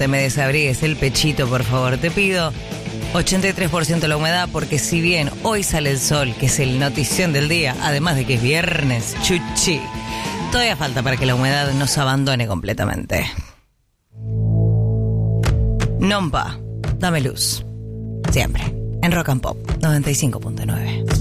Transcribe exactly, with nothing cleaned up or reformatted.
te me desabrigues el pechito, por favor, te pido. ochenta y tres por ciento la humedad, porque si bien hoy sale el sol, que es el notición del día, además de que es viernes, chuchi, todavía falta para que la humedad nos abandone completamente. Nompa, dame luz. Siempre. En Rock and Pop noventa y cinco punto nueve.